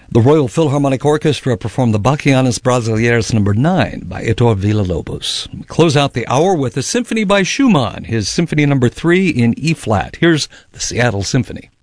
The Royal Philharmonic Orchestra performed the Bachianas Brasileiras No. 9 by Heitor Villa-Lobos. We close out the hour with a symphony by Schumann, his Symphony No. 3 in E-flat. Here's the Seattle Symphony.